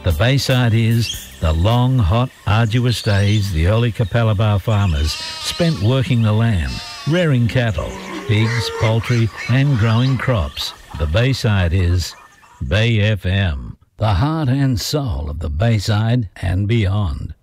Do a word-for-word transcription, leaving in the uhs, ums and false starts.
The Bayside is the long, hot, arduous days the early Capalaba farmers spent working the land, rearing cattle, pigs, poultry and growing crops. The Bayside is Bay F M, the heart and soul of the Bayside and beyond.